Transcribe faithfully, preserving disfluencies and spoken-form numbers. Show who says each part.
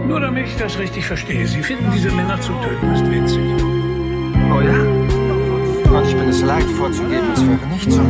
Speaker 1: Nur damit ich das richtig verstehe. Sie finden diese Männer zu töten, ist witzig.
Speaker 2: Oh ja? Und ich bin es leicht vorzugeben, es wäre nicht so.